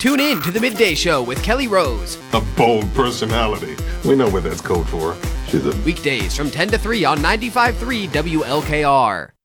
Tune in to the Midday Show with Kelly Rose. A bold personality. We know what that's code for. She's a Weekdays from 10 to 3 on 95.3 WLKR.